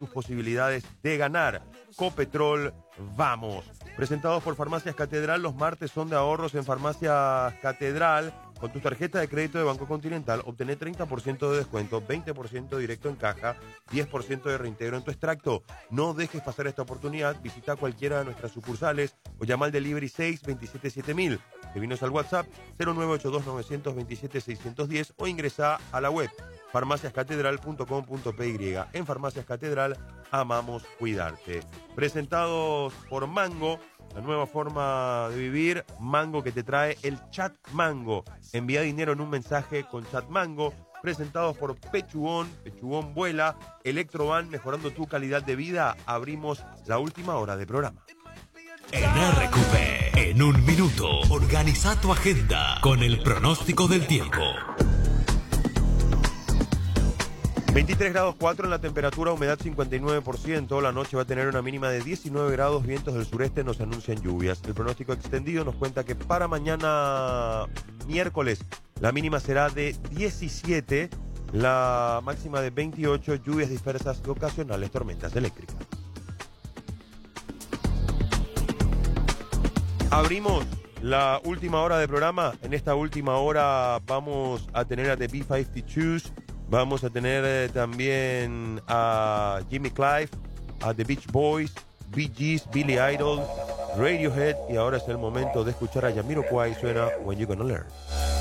tus posibilidades de ganar. Copetrol, vamos. Presentados por Farmacias Catedral, los martes son de ahorros en Farmacias Catedral. Con tu tarjeta de crédito de Banco Continental, obtener 30% de descuento, 20% directo en caja, 10% de reintegro en tu extracto. No dejes pasar esta oportunidad. Visita cualquiera de nuestras sucursales o llama al delivery 627-7000. Te al WhatsApp 0982-927-610 o ingresa a la web farmaciascatedral.com.py. En Farmacias Catedral, amamos cuidarte. Presentados por Mango, la nueva forma de vivir. Mango, que te trae el Chat Mango. Envía dinero en un mensaje con Chat Mango. Presentados por Pechugón, Pechugón vuela. Electroban, mejorando tu calidad de vida. Abrimos la última hora de programa. En RQP, en un minuto, organiza tu agenda con el pronóstico del tiempo. 23 grados 4 en la temperatura, humedad 59%. La noche va a tener una mínima de 19 grados, vientos del sureste nos anuncian lluvias. El pronóstico extendido nos cuenta que para mañana miércoles la mínima será de 17, la máxima de 28, lluvias dispersas y ocasionales tormentas eléctricas. Abrimos la última hora de programa. En esta última hora vamos a tener a The B-52s. Vamos a tener también a Jimmy Clive, a The Beach Boys, Bee Gees, Billy Idol, Radiohead, y ahora es el momento de escuchar a Jamiroquai. Suena When You Gonna Learn.